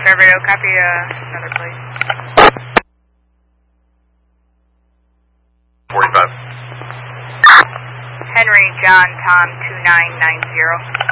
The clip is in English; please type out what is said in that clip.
Surveyor, copy another place. 45. Henry John Tom 2990.